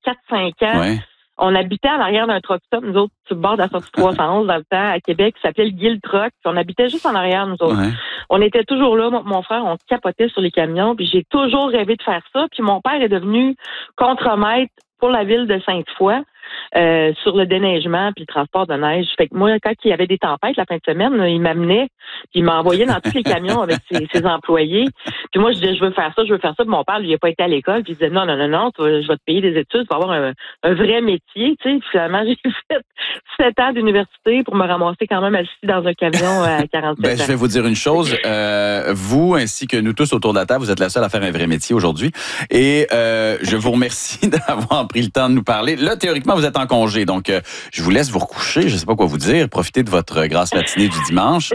4-5 ans. Ouais. On habitait en arrière d'un truck stop, nous autres, sur le bord de la sortie 311 dans le temps, à Québec, qui s'appelait le Guild Truck. Puis on habitait juste en arrière, nous autres. Ouais. On était toujours là, mon frère, on capotait sur les camions. Puis j'ai toujours rêvé de faire ça. Puis mon père est devenu contremaître pour la ville de Sainte-Foy. Sur le déneigement puis le transport de neige. Fait que moi, quand il y avait des tempêtes la fin de semaine, il m'amenait puis il m'envoyait dans tous les camions avec ses employés. Puis moi, je disais, je veux faire ça. Puis mon père, lui, il n'a pas été à l'école. Puis il disait, non, je vais te payer des études pour avoir un vrai métier. Tu sais, finalement, j'ai fait 7 ans d'université pour me ramasser quand même assis dans un camion à 47 ans. Je vais vous dire une chose. Vous, ainsi que nous tous autour de la table, vous êtes la seule à faire un vrai métier aujourd'hui. Et je vous remercie d'avoir pris le temps de nous parler. Là, théoriquement, vous êtes en congé, donc je vous laisse vous recoucher. Je ne sais pas quoi vous dire. Profitez de votre grasse matinée du dimanche.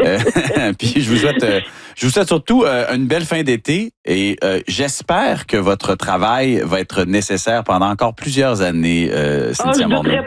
Puis je vous souhaite surtout une belle fin d'été et j'espère que votre travail va être nécessaire pendant encore plusieurs années, Cynthia Morneau. Je ne douterai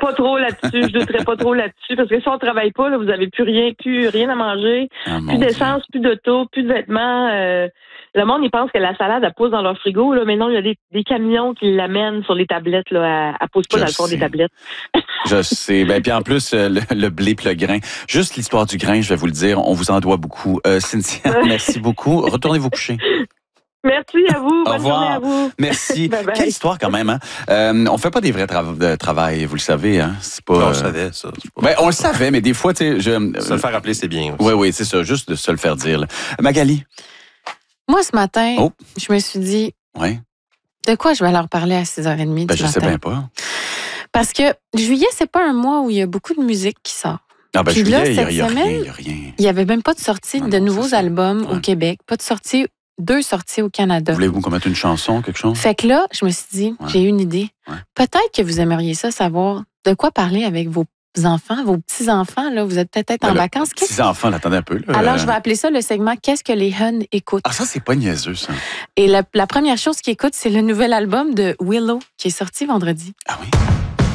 pas trop là-dessus, parce que si on ne travaille pas, là, vous n'avez plus rien à manger, plus d'essence, plus d'auto, plus de vêtements. Le monde, il pense que la salade, elle pousse dans leur frigo, là, mais non, il y a des camions qui l'amènent sur les tablettes. Là, elle pousse pas dans le fond des tablettes. Je sais. Puis en plus, le blé puis le grain. Juste l'histoire du grain, je vais vous le dire, on vous en doit beaucoup. Cynthia, merci beaucoup. Retournez vous coucher. Merci à vous. Au revoir. Bonne journée à vous. Merci. Bye bye. Quelle histoire quand même, hein? On fait pas des vrais travail, vous le savez, hein? C'est pas. On le savait, ça. On le savait, mais des fois, tu sais, se le faire rappeler, c'est bien aussi. Oui, c'est ça. Juste de se le faire dire. Là. Magali. Moi, ce matin, je me suis dit, de quoi je vais leur parler à 6h30 du matin? Je sais bien pas. Parce que juillet, c'est pas un mois où il y a beaucoup de musique qui sort. Puis là, juillet, cette semaine, il n'y avait même pas de sortie de nouveaux albums au Québec, pas de sortie, 2 sorties au Canada. Voulez-vous qu'on mette une chanson, quelque chose? Fait que là, je me suis dit, j'ai une idée. Peut-être que vous aimeriez ça, savoir de quoi parler avec vos enfants, vos petits-enfants, là, vous êtes peut-être en vacances. Petits-enfants, attendez un peu. Là. Alors, je vais appeler ça le segment « Qu'est-ce que les Huns écoutent ». Ah, ça, c'est pas niaiseux, ça. Et la première chose qu'ils écoutent, c'est le nouvel album de Willow qui est sorti vendredi. Ah oui?